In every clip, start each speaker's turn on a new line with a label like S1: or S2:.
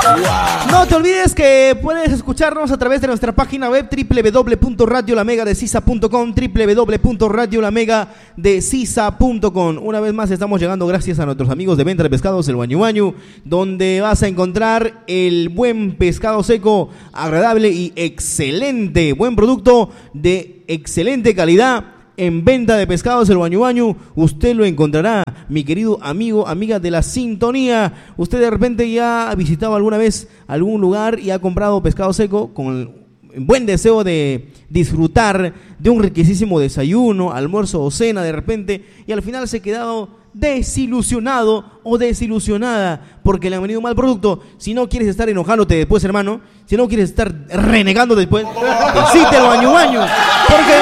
S1: No te olvides que puedes escucharnos a través de nuestra página web www.radiolamegadesisa.com, www.radiolamegadesisa.com. Una vez más estamos llegando gracias a nuestros amigos de venta de pescados, el Wañu Wañu, donde vas a encontrar el buen pescado seco, agradable y excelente, buen producto de excelente calidad. En venta de pescados el Wañu Wañu, usted lo encontrará, mi querido amigo, amiga de la sintonía. Usted de repente ya ha visitado alguna vez algún lugar y ha comprado pescado seco con el buen deseo de disfrutar de un riquísimo desayuno, almuerzo o cena de repente, y al final se ha quedado desilusionado o desilusionada porque le han venido un mal producto. Si no quieres estar enojándote después, hermano, si no quieres estar renegando después, visite el Wañu Wañu, porque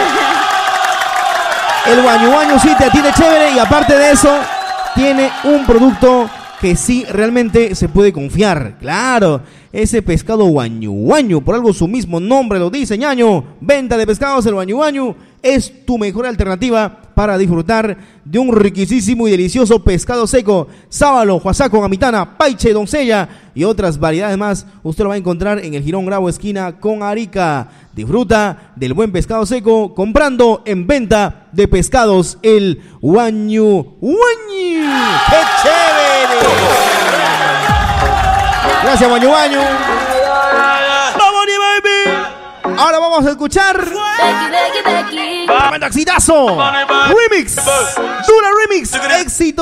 S1: el Wañu Wañu sí te atiende chévere y aparte de eso tiene un producto que sí realmente se puede confiar. Claro, ese pescado Wañu Wañu, por algo su mismo nombre lo dice, ñaño. Venta de pescados el Wañu Wañu es tu mejor alternativa para disfrutar de un riquísimo y delicioso pescado seco. Sábalo, Huasaco, Gamitana, Paiche, Doncella y otras variedades más. Usted lo va a encontrar en el Girón Grau, esquina con Arica. Disfruta del buen pescado seco comprando en venta de pescados el Wañu Wañu. ¡Qué chévere! Gracias, Wañu Wañu. ¡Vamos, baby! Ahora vamos a escuchar Taxitazo Remix, Dura Remix, éxito